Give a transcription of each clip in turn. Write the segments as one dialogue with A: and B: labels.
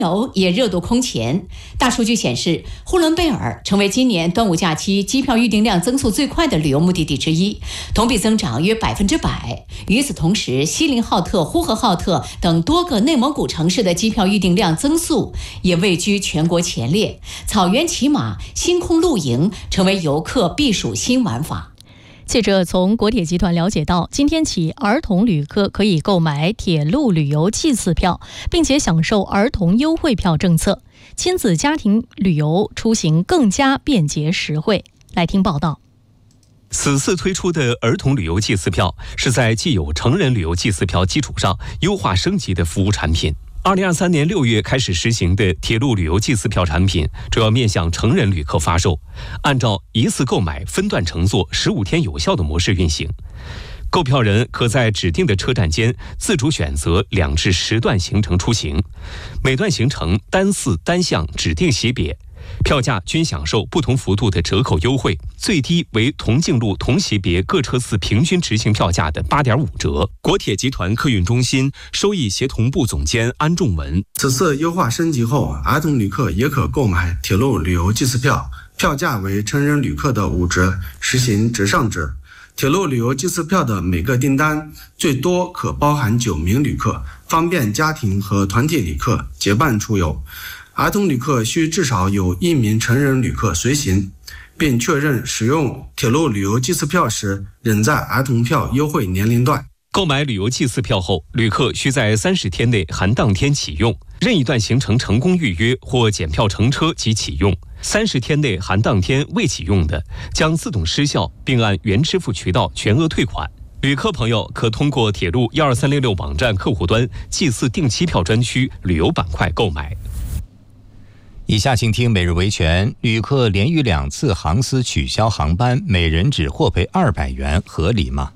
A: 游也热度空前。大数据显示，呼伦贝尔成为今年端午假期机票预订量增速最快的旅游目的地之一，同比增长约100%。与此同时，锡林浩特、呼和浩特等多个内蒙古城市的机票预订量增速也位居全国前列。草原骑马、星空露营成为游客避暑新玩法。
B: 记者从国铁集团了解到，今天起，儿童旅客可以购买铁路旅游祭祀票，并且享受儿童优惠票政策，亲子家庭旅游出行更加便捷实惠。来听报道。
C: 此次推出的儿童旅游祭祀票是在既有成人旅游祭祀票基础上优化升级的服务产品。2023年6月开始实行的铁路旅游祭祀票产品，主要面向成人旅客发售，按照一次购买分段乘坐15天有效的模式运行。购票人可在指定的车站间自主选择2至10段行程出行，每段行程单次单项指定级别，票价均享受不同幅度的折扣优惠，最低为同径路同级别各车次平均执行票价的8.5折。国铁集团客运中心收益协同部总监安仲文：
D: 此次优化升级后，儿童旅客也可购买铁路旅游祭祀票，票价为成人旅客的5折，实行折上折。铁路旅游祭祀票的每个订单最多可包含9名旅客，方便家庭和团体旅客结伴出游。儿童旅客需至少有1名成人旅客随行，并确认使用铁路旅游祭祀票时仍在儿童票优惠年龄段。
C: 购买旅游祭祀票后，旅客需在30天内含当天启用，任一段行程成功预约或检票乘车即启用。30天内含当天未启用的，将自动失效，并按原支付渠道全额退款。旅客朋友可通过铁路12366网站客户端祭祀定期票专区旅游板块购买。
E: 以下请听每日维权。旅客连续2次航司取消航班，每人只获赔200元，合理吗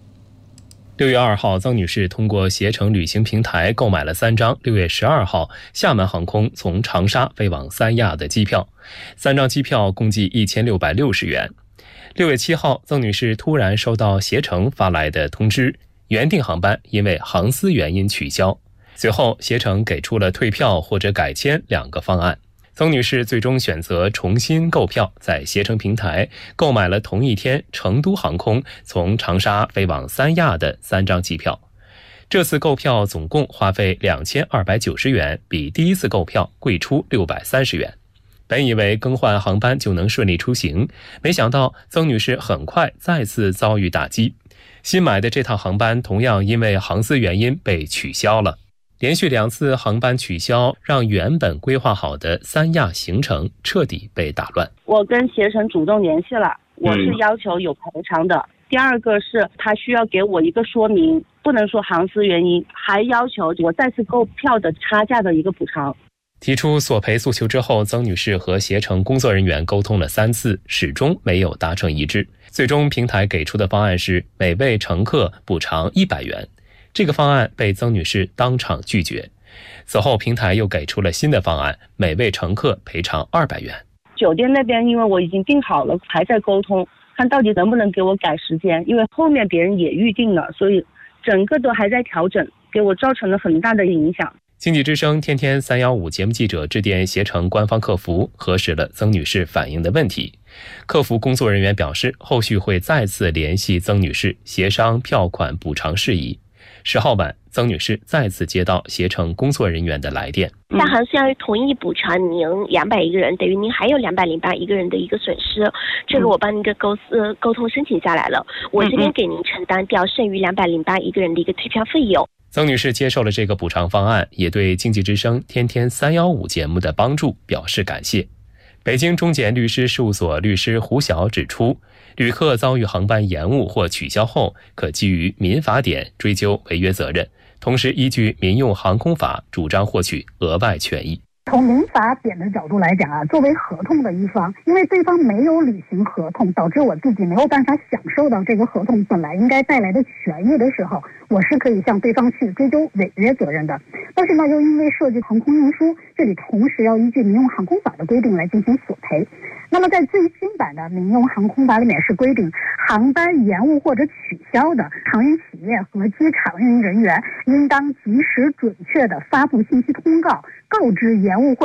F: ？6月2号，曾女士通过携程旅行平台购买了3张6月12号厦门航空从长沙飞往三亚的机票，3张机票共计1660元。6月7号，曾女士突然收到携程发来的通知，原定航班因为航司原因取消。随后，携程给出了退票或者改签2个方案。曾女士最终选择重新购票，在携程平台购买了同一天成都航空从长沙飞往三亚的3张机票。这次购票总共花费2290元，比第一次购票贵出630元。本以为更换航班就能顺利出行，没想到曾女士很快再次遭遇打击。新买的这趟航班同样因为航司原因被取消了。连续2次航班取消，让原本规划好的三亚行程彻底被打乱。
G: 我跟携程主动联系了，我是要求有赔偿的。第二个是他需要给我一个说明，不能说航司原因，还要求我再次购票的差价的一个补偿。
F: 提出索赔诉求之后，曾女士和携程工作人员沟通了3次，始终没有达成一致。最终平台给出的方案是每位乘客补偿100元。这个方案被曾女士当场拒绝。此后平台又给出了新的方案，每位乘客赔偿200元。
G: 酒店那边因为我已经订好了，还在沟通，看到底能不能给我改时间，因为后面别人也预定了，所以整个都还在调整，给我造成了很大的影响。
F: 经济之声天天315节目记者致电携程官方客服，核实了曾女士反映的问题。客服工作人员表示，后续会再次联系曾女士协商票款补偿事宜。10号晚，曾女士再次接到携程工作人员的来电。
H: 大航司要同意补偿您200一个人，等于您还有208一个人的一个损失。这个我帮您跟沟通申请下来了，我这边给您承担掉剩余208一个人的一个退票费用。
F: 曾女士接受了这个补偿方案，也对经济之声天天315节目的帮助表示感谢。北京中检律师事务所律师胡晓指出，旅客遭遇航班延误或取消后，可基于民法典追究违约责任，同时依据民用航空法主张获取额外权益。
I: 从民法典的角度来讲作为合同的一方，因为对方没有履行合同，导致我自己没有办法享受到这个合同本来应该带来的权益的时候，我是可以向对方去追究违约责任的。但是呢，又因为涉及航空运输，这里同时要依据民用航空法的规定来进行索赔。那么在最新版的民用航空法里面是规定，航班延误或者取消的，航运企业和机场运营人员应当及时准确地发布信息通告，告知延误或